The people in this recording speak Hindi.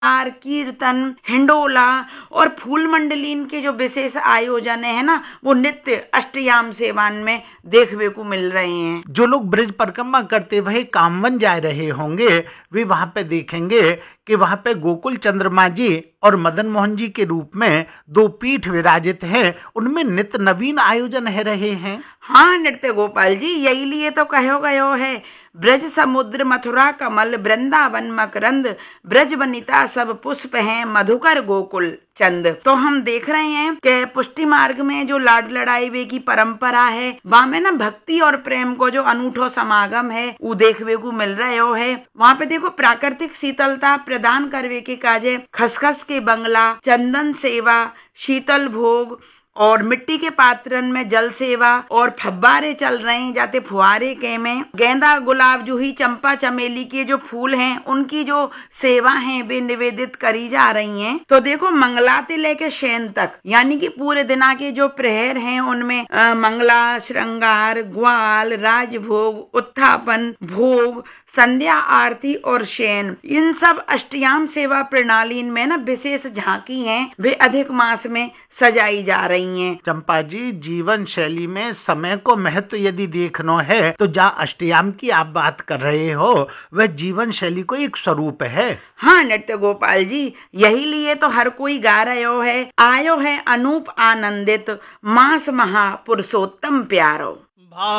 कीर्तन, हिंडोला और फूल मंडलीन के जो विशेष आयोजन है ना, वो नित्य अष्टयाम सेवान में देखने को मिल रहे हैं। जो लोग ब्रज परिक्रमा करते वही कामवन जा रहे होंगे, वे वहां पे देखेंगे कि वहां पे गोकुल चंद्रमा जी और मदन मोहन जी के रूप में दो पीठ विराजित हैं, उनमें नित्य नवीन आयोजन है रहे हैं। हाँ नृत्य गोपाल जी, यही लिए तो कहो गयो है, ब्रज समुद्र मथुरा कमल, वृंदावन मकरंद, ब्रज वनिता सब पुष्प हैं, मधुकर गोकुल चंद। तो हम देख रहे हैं कि पुष्टि मार्ग में जो लाड लड़ाई वे की परंपरा है, वहां में ना भक्ति और प्रेम को जो अनूठो समागम है वो देखने को मिल रहे हो है। वहां पे देखो प्राकृतिक शीतलता प्रदान करवे के काजे खसखस के बंगला, चंदन सेवा, शीतल भोग और मिट्टी के पात्रन में जल सेवा और फव्वारे चल रहे हैं, जाते फुहारे के में गेंदा, गुलाब, जूही, चंपा, चमेली के जो फूल हैं उनकी जो सेवा है वे निवेदित करी जा रही हैं। तो देखो मंगलाते लेके शयन तक, यानी कि पूरे दिना के जो प्रहर हैं उनमें मंगला, श्रृंगार, ग्वाल, राजभोग, उत्थापन, भोग, संध्या आरती और शयन, इन सब अष्टयाम सेवा प्रणाली में ना विशेष झांकी हैं, वे अधिक मास में सजाई जा रही हैं। चंपा जी, जीवन शैली में समय को महत्व यदि देखना है तो जहाँ अष्टयाम की आप बात कर रहे हो वह जीवन शैली को एक स्वरूप है। हाँ नृत्य गोपाल जी, यही लिए तो हर कोई गा रहे है, आयो है अनूप आनंदित, मास महा पुरुषोत्तम प्यारो।